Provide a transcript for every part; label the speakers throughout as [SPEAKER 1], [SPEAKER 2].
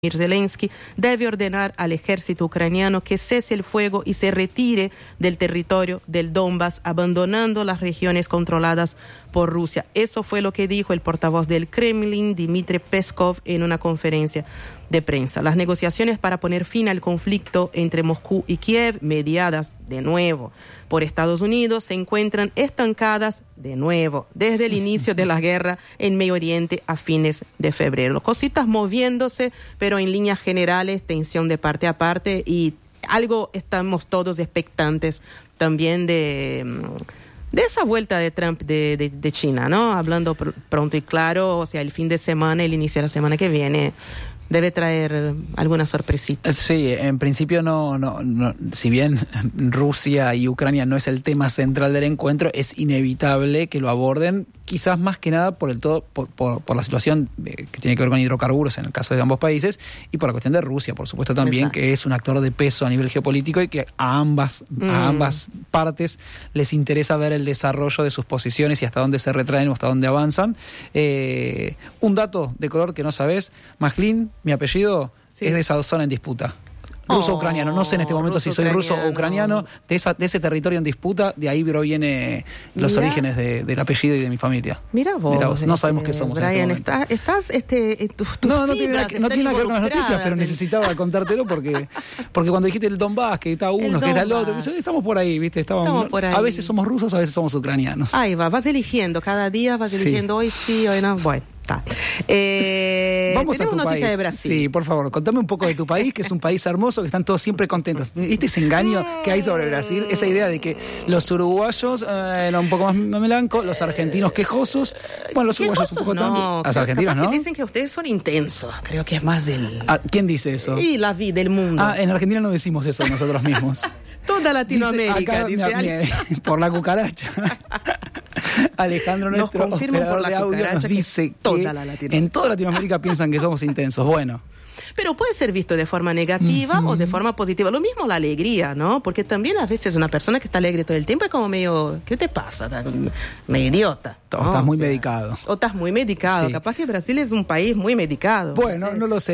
[SPEAKER 1] Zelensky debe ordenar al ejército ucraniano que cese el fuego y se retire del territorio del Donbass, abandonando las regiones controladas por Rusia. Eso fue lo que dijo el portavoz del Kremlin, Dmitry Peskov, en una conferencia de prensa. Las negociaciones para poner fin al conflicto entre Moscú y Kiev, mediadas de nuevo por Estados Unidos, se encuentran estancadas de nuevo desde el inicio de la guerra en Medio Oriente a fines de febrero. Cositas moviéndose, pero en líneas generales, tensión de parte a parte, y algo estamos todos expectantes también de esa vuelta de Trump de China, ¿no? Hablando pronto y claro, o sea, el fin de semana, el inicio de la semana que viene debe traer alguna sorpresita.
[SPEAKER 2] Sí, en principio no, si bien Rusia y Ucrania no es el tema central del encuentro, es inevitable que lo aborden, quizás más que nada por la situación que tiene que ver con hidrocarburos en el caso de ambos países, y por la cuestión de Rusia, por supuesto también. Exacto. Que es un actor de peso a nivel geopolítico y que a ambas partes les interesa ver el desarrollo de sus posiciones y hasta dónde se retraen o hasta dónde avanzan. Un dato de color que no sabés, Majlin, mi apellido, sí, es de esa zona en disputa. Ruso-ucraniano, no sé en este momento si soy ruso o ucraniano, de ese territorio en disputa, de ahí proviene los orígenes del apellido y de mi familia.
[SPEAKER 1] Mira vos.
[SPEAKER 2] No sabemos qué somos.
[SPEAKER 1] Brian,
[SPEAKER 2] en
[SPEAKER 1] estás
[SPEAKER 2] no tiene nada que ver con las noticias, pero necesitaba contártelo porque cuando dijiste el Donbass, que está uno, que está el otro, estamos por ahí, ¿viste? Estamos por ahí. A veces somos rusos, a veces somos ucranianos.
[SPEAKER 1] Ahí vas eligiendo, cada día vas eligiendo, hoy sí, hoy no, bueno.
[SPEAKER 2] Vamos a tu
[SPEAKER 1] noticia
[SPEAKER 2] país.
[SPEAKER 1] De Brasil.
[SPEAKER 2] Sí, por favor, contame un poco de tu país, que es un país hermoso, que están todos siempre contentos. ¿Viste ese engaño que hay sobre Brasil? Esa idea de que los uruguayos eran un poco más melancos, los argentinos quejosos. Bueno, los uruguayos un poco también. Los argentinos, ¿no?
[SPEAKER 1] Dicen que ustedes son intensos. Creo que es más del...
[SPEAKER 2] ¿Quién dice eso?
[SPEAKER 1] Y la vida del mundo.
[SPEAKER 2] En Argentina no decimos eso nosotros mismos.
[SPEAKER 1] Toda Latinoamérica.
[SPEAKER 2] Por la cucaracha. Alejandro, nuestro operador de audio, nos dice que en toda Latinoamérica piensan que somos intensos. Bueno.
[SPEAKER 1] Pero puede ser visto de forma negativa o de forma positiva. Lo mismo la alegría, ¿no? Porque también a veces una persona que está alegre todo el tiempo es como medio, ¿qué te pasa? Medio idiota, ¿no?
[SPEAKER 2] Estás muy medicado.
[SPEAKER 1] O estás muy medicado. Sí. Capaz que Brasil es un país muy medicado.
[SPEAKER 2] Bueno, no lo sé.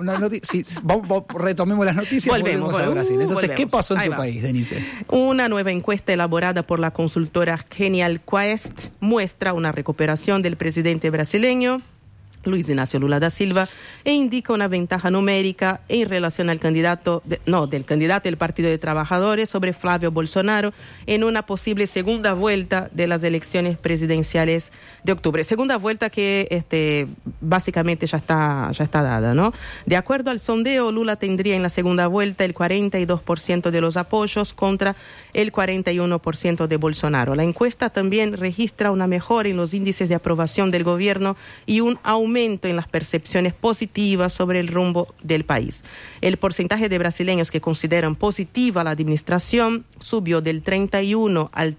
[SPEAKER 2] Retomemos las noticias. Volvemos a Brasil. Entonces, ¿qué pasó en tu país, Denise?
[SPEAKER 1] Una nueva encuesta elaborada por la consultora Genial Quest muestra una recuperación del presidente brasileño Luis Ignacio Lula da Silva, e indica una ventaja numérica en relación al candidato del Partido de Trabajadores sobre Flavio Bolsonaro en una posible segunda vuelta de las elecciones presidenciales de octubre. Segunda vuelta que básicamente ya está dada, ¿no? De acuerdo al sondeo, Lula tendría en la segunda vuelta el 42% de los apoyos contra el 41% de Bolsonaro. La encuesta también registra una mejora en los índices de aprobación del gobierno y un aumento en las percepciones positivas sobre el rumbo del país. El porcentaje de brasileños que consideran positiva la administración subió del 31 al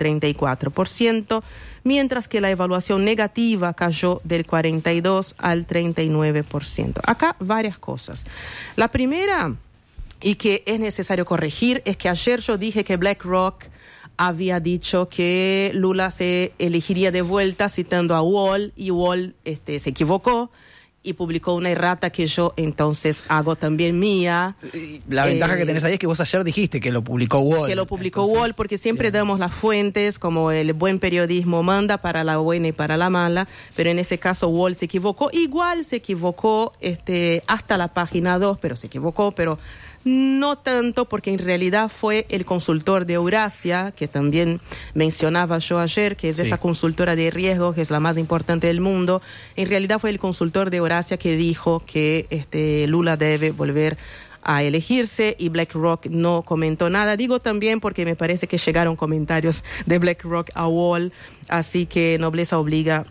[SPEAKER 1] 34%, mientras que la evaluación negativa cayó del 42 al 39%. Acá varias cosas. La primera, y que es necesario corregir, es que ayer yo dije que BlackRock había dicho que Lula se elegiría de vuelta citando a Wall, y Wall se equivocó y publicó una errata que yo entonces hago también mía.
[SPEAKER 2] La ventaja que tenés ahí es que vos ayer dijiste que lo publicó Wall.
[SPEAKER 1] Que lo publicó Wall, porque siempre damos las fuentes, como el buen periodismo manda, para la buena y para la mala, pero en ese caso Wall se equivocó. Igual se equivocó hasta la página 2, pero se equivocó, pero no tanto, porque en realidad fue el consultor de Eurasia, que también mencionaba yo ayer, que es esa consultora de riesgo, que es la más importante del mundo. En realidad fue el consultor de Eurasia que dijo que Lula debe volver a elegirse, y BlackRock no comentó nada. Digo también porque me parece que llegaron comentarios de BlackRock a Wall, así que nobleza obliga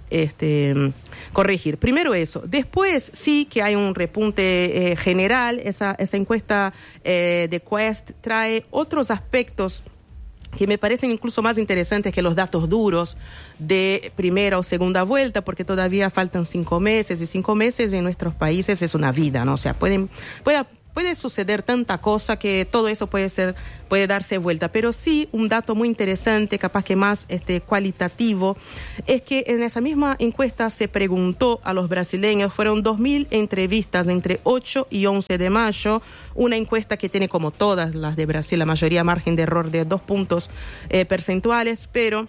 [SPEAKER 1] corregir. Primero eso. Después sí que hay un repunte general. Esa encuesta de Quest trae otros aspectos que me parecen incluso más interesantes que los datos duros de primera o segunda vuelta, porque todavía faltan 5 meses, y 5 meses en nuestros países es una vida, ¿no? O sea, puede puede suceder tanta cosa que todo eso puede darse vuelta. Pero sí, un dato muy interesante, capaz que más cualitativo, es que en esa misma encuesta se preguntó a los brasileños, fueron 2.000 entrevistas entre 8 y 11 de mayo, una encuesta que tiene, como todas las de Brasil, la mayoría margen de error de 2 puntos percentuales, pero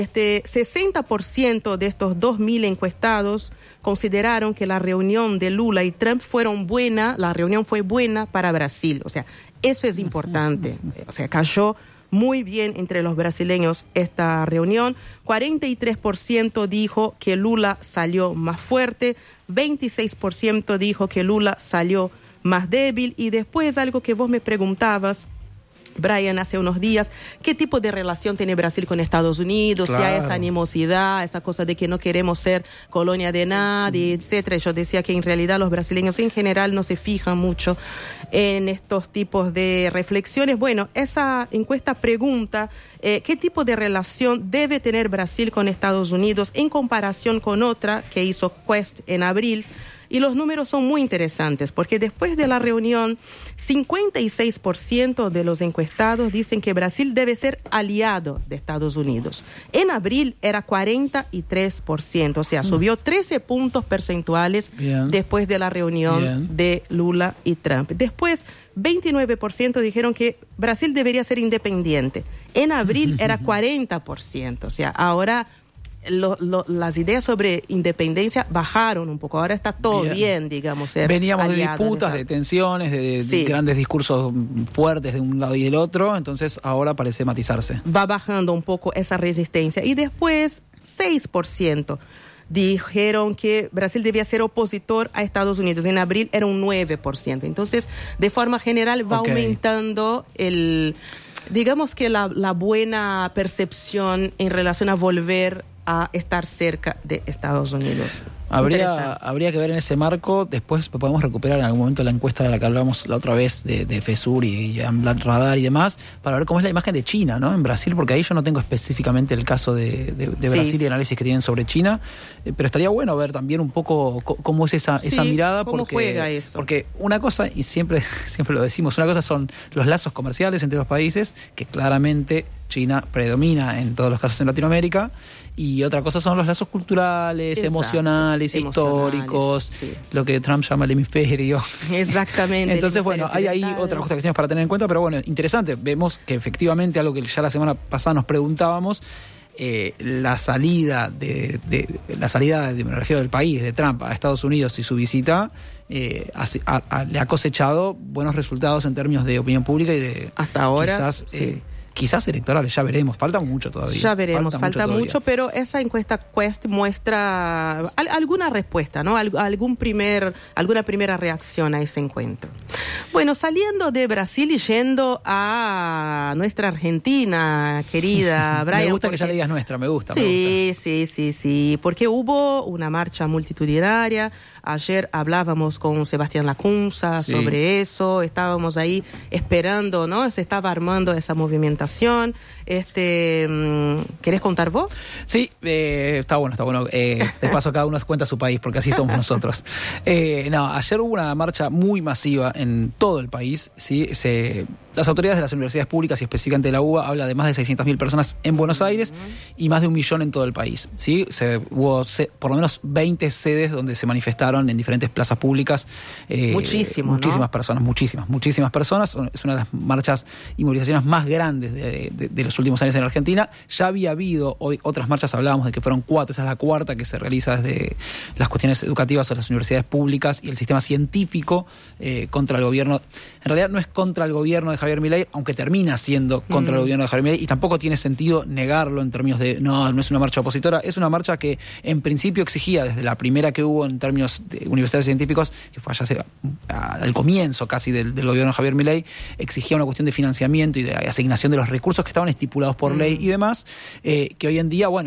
[SPEAKER 1] 60% de estos 2.000 encuestados consideraron que la reunión de Lula y Trump la reunión fue buena para Brasil. O sea, eso es importante. O sea, cayó muy bien entre los brasileños esta reunión. 43% dijo que Lula salió más fuerte, 26% dijo que Lula salió más débil, y después algo que vos me preguntabas, Brian, hace unos días, ¿qué tipo de relación tiene Brasil con Estados Unidos?
[SPEAKER 2] Claro.
[SPEAKER 1] Si hay esa animosidad, esa cosa de que no queremos ser colonia de nadie, etcétera. Yo decía que en realidad los brasileños en general no se fijan mucho en estos tipos de reflexiones. Bueno, esa encuesta pregunta qué tipo de relación debe tener Brasil con Estados Unidos en comparación con otra que hizo Quest en abril. Y los números son muy interesantes, porque después de la reunión, 56% de los encuestados dicen que Brasil debe ser aliado de Estados Unidos. En abril era 43%, o sea, subió 13 puntos percentuales después de la reunión de Lula y Trump. Después, 29% dijeron que Brasil debería ser independiente. En abril era 40%, o sea, ahora las ideas sobre independencia bajaron un poco. Ahora está todo bien, digamos.
[SPEAKER 2] Veníamos de disputas, de tensiones, de grandes discursos fuertes de un lado y del otro, entonces ahora parece matizarse.
[SPEAKER 1] Va bajando un poco esa resistencia. Y después, 6% dijeron que Brasil debía ser opositor a Estados Unidos. En abril era un 9%. Entonces, de forma general, va aumentando digamos que la buena percepción en relación a volver a estar cerca de Estados Unidos.
[SPEAKER 2] Habría que ver en ese marco, después podemos recuperar en algún momento la encuesta de la que hablamos la otra vez de FESUR y Amblat Radar y demás, para ver cómo es la imagen de China, ¿no? En Brasil, porque ahí yo no tengo específicamente el caso de Brasil y el análisis que tienen sobre China, pero estaría bueno ver también un poco cómo es esa mirada.
[SPEAKER 1] ¿Cómo juega eso?
[SPEAKER 2] Porque una cosa, y siempre lo decimos, una cosa son los lazos comerciales entre los países, que claramente China predomina en todos los casos en Latinoamérica, y otra cosa son los lazos culturales, emocionales, históricos, lo que Trump llama el hemisferio.
[SPEAKER 1] Exactamente.
[SPEAKER 2] Entonces, bueno, hay ahí otras cuestiones para tener en cuenta, pero bueno, interesante. Vemos que efectivamente algo que ya la semana pasada nos preguntábamos, la salida me refiero del país, de Trump a Estados Unidos y su visita, le ha cosechado buenos resultados en términos de opinión pública y de
[SPEAKER 1] hasta ahora
[SPEAKER 2] quizás electorales, ya veremos, falta mucho todavía.
[SPEAKER 1] Ya veremos, falta mucho, pero esa encuesta Quest muestra alguna respuesta, ¿no? Alguna primera reacción a ese encuentro. Bueno, saliendo de Brasil y yendo a nuestra Argentina, querida Brian.
[SPEAKER 2] Me gusta que ya le digas nuestra, me gusta.
[SPEAKER 1] Sí, porque hubo una marcha multitudinaria. Ayer hablábamos con Sebastián Lacunza sobre eso, estábamos ahí esperando, ¿no? Se estaba armando esa movimentación. ¿Querés contar vos? Sí,
[SPEAKER 2] está bueno. De paso, cada uno cuenta su país, porque así somos nosotros. Ayer hubo una marcha muy masiva en todo el país, ¿sí? Las autoridades de las universidades públicas y específicamente de la UBA habla de más de 600.000 personas en Buenos Aires y más de 1 millón en todo el país, ¿sí? Hubo por lo menos 20 sedes donde se manifestaron en diferentes plazas públicas. Muchísimas personas, muchísimas personas. Es una de las marchas y movilizaciones más grandes de los últimos años en Argentina. Ya había habido hoy otras marchas, hablábamos de que fueron 4, esta es la cuarta que se realiza desde las cuestiones educativas a las universidades públicas y el sistema científico contra el gobierno. En realidad no es contra el gobierno de Javier Milei, aunque termina siendo contra el gobierno de Javier Milei, y tampoco tiene sentido negarlo en términos de no es una marcha opositora, es una marcha que en principio exigía, desde la primera que hubo en términos de universidades científicos, que fue allá al comienzo casi del gobierno de Javier Milei, exigía una cuestión de financiamiento y de asignación de los recursos que estaban estipulados por ley y demás, que hoy en día, bueno,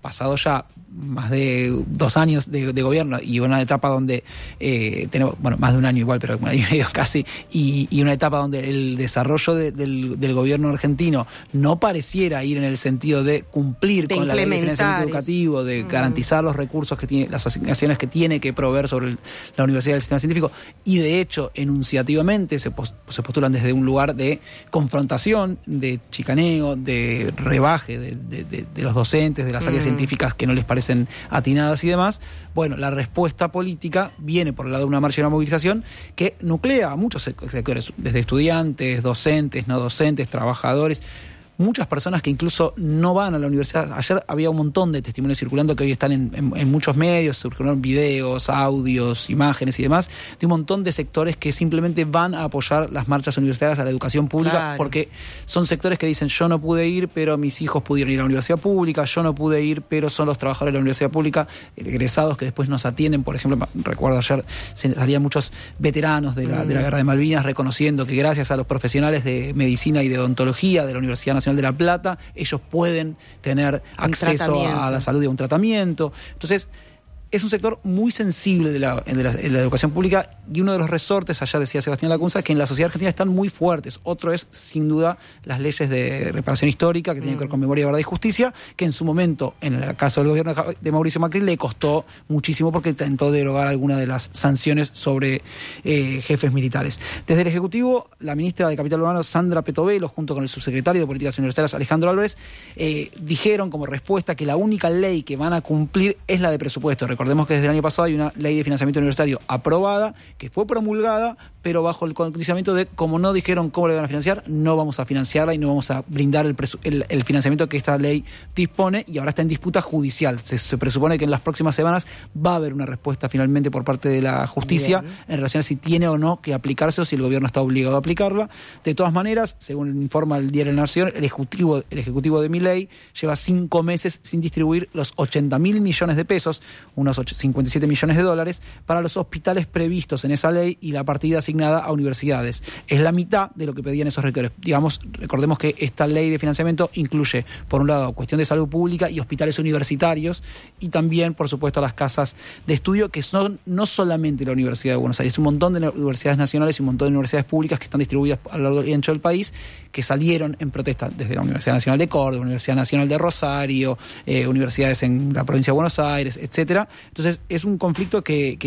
[SPEAKER 2] pasado ya más de 2 años de gobierno y una etapa donde tenemos, bueno, más de un año igual, pero 1 año y medio casi, y una etapa donde el desarrollo del gobierno argentino no pareciera ir en el sentido de cumplir con la ley de financiamiento educativo, de garantizar los recursos que tiene, las asignaciones que tiene que proveer sobre la universidad y el sistema científico, y de hecho enunciativamente se postulan desde un lugar de confrontación, de chicaneo, de rebaje de los docentes, de las áreas científicas que no les parecen atinadas y demás. Bueno, la respuesta política viene por el lado de una marcha y una movilización que nuclea a muchos sectores, desde estudiantes, docentes, no docentes, trabajadores, muchas personas que incluso no van a la universidad. Ayer había un montón de testimonios circulando que hoy están en muchos medios, circularon videos, audios, imágenes y demás, de un montón de sectores que simplemente van a apoyar las marchas universitarias a la educación pública, porque son sectores que dicen: yo no pude ir, pero mis hijos pudieron ir a la universidad pública, yo no pude ir, pero son los trabajadores de la universidad pública, egresados que después nos atienden. Por ejemplo, recuerdo ayer salían muchos veteranos de la Guerra de Malvinas reconociendo que gracias a los profesionales de medicina y de odontología de la Universidad Nacional de La Plata, ellos pueden tener acceso a la salud y a un tratamiento. Entonces, es un sector muy sensible de la educación pública, y uno de los resortes, allá decía Sebastián Lacunza, que en la sociedad argentina están muy fuertes. Otro es, sin duda, las leyes de reparación histórica, que tienen que ver con memoria, verdad y justicia, que en su momento, en el caso del gobierno de Mauricio Macri, le costó muchísimo porque intentó derogar alguna de las sanciones sobre jefes militares. Desde el Ejecutivo, la ministra de Capital Humano, Sandra Petovelo, junto con el subsecretario de Políticas Universitarias, Alejandro Álvarez, dijeron como respuesta que la única ley que van a cumplir es la de presupuesto. Recordemos que desde el año pasado hay una ley de financiamiento universitario aprobada, que fue promulgada, pero bajo el condicionamiento de, como no dijeron cómo le van a financiar, no vamos a financiarla y no vamos a brindar el financiamiento que esta ley dispone, y ahora está en disputa judicial. Se presupone que en las próximas semanas va a haber una respuesta finalmente por parte de la justicia en relación a si tiene o no que aplicarse o si el gobierno está obligado a aplicarla. De todas maneras, según informa el diario La Nación, el ejecutivo de Milei lleva 5 meses sin distribuir los 80.000 millones de pesos, unos 57 millones de dólares, para los hospitales previstos en esa ley y la partida asignada a universidades. Es la mitad de lo que pedían esos rectores. Digamos, recordemos que esta ley de financiamiento incluye, por un lado, cuestión de salud pública y hospitales universitarios, y también, por supuesto, las casas de estudio, que son no solamente la Universidad de Buenos Aires, un montón de universidades nacionales y un montón de universidades públicas que están distribuidas a lo largo y ancho del país, que salieron en protesta desde la Universidad Nacional de Córdoba, Universidad Nacional de Rosario, universidades en la provincia de Buenos Aires, etcétera. Entonces, es un conflicto que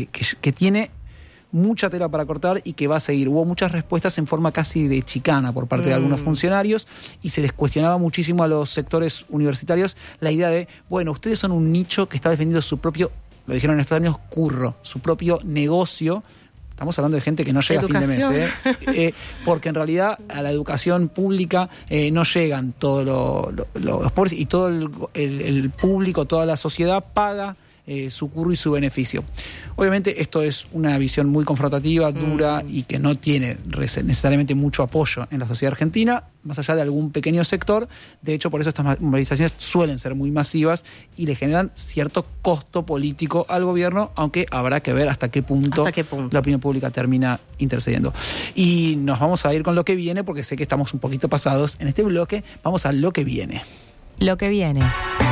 [SPEAKER 2] tiene mucha tela para cortar y que va a seguir. Hubo muchas respuestas en forma casi de chicana por parte de algunos funcionarios, y se les cuestionaba muchísimo a los sectores universitarios la idea de, bueno, ustedes son un nicho que está defendiendo su propio, lo dijeron en estos años, curro, su propio negocio. Estamos hablando de gente que no llega a fin de mes, porque en realidad a la educación pública no llegan todos los pobres, y todo el público, toda la sociedad paga su curro y su beneficio. Obviamente esto es una visión muy confrontativa, dura, y que no tiene necesariamente mucho apoyo en la sociedad argentina, más allá de algún pequeño sector. De hecho, por eso estas movilizaciones suelen ser muy masivas y le generan cierto costo político al gobierno, aunque habrá que ver hasta qué punto la opinión pública termina intercediendo. Y nos vamos a ir con lo que viene, porque sé que estamos un poquito pasados en este bloque. Vamos a lo que viene.
[SPEAKER 3] Lo que viene.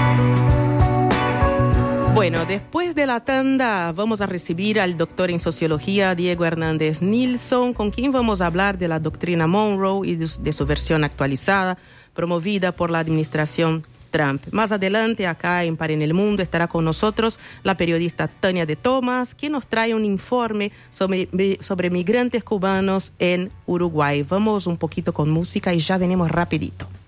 [SPEAKER 1] Bueno, después de la tanda vamos a recibir al doctor en sociología Diego Hernández Nilsson, con quien vamos a hablar de la doctrina Monroe y de su versión actualizada, promovida por la administración Trump. Más adelante, acá en Par en el Mundo, estará con nosotros la periodista Tania de Tomás, que nos trae un informe sobre migrantes cubanos en Uruguay. Vamos un poquito con música y ya venimos rapidito.